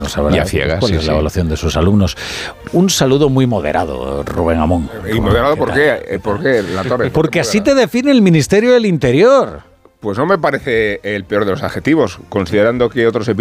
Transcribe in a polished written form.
No sabrá y a ciegas, cuál es la evaluación de sus alumnos. Un saludo muy moderado, Rubén Amón. ¿Y moderado por qué? ¿Por qué, La Torre? Porque así te define el Ministerio del Interior. Pues no me parece el peor de los adjetivos, considerando que otros